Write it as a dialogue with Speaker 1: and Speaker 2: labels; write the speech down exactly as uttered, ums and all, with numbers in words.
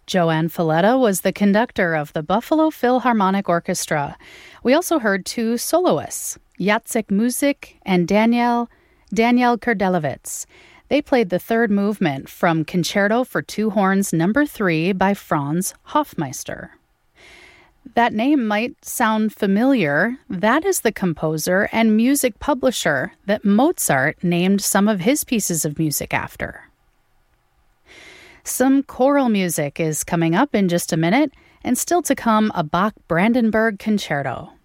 Speaker 1: Joanne Falletta was the conductor of the Buffalo Philharmonic Orchestra. We also heard two soloists, Jacek Muzik and Daniel, Daniel Kurdelewicz. They played the third movement from Concerto for Two Horns Number three by Franz Hofmeister. That name might sound familiar. That is the composer and music publisher that Mozart named some of his pieces of music after. Some choral music is coming up in just a minute, and still to come, a Bach Brandenburg Concerto.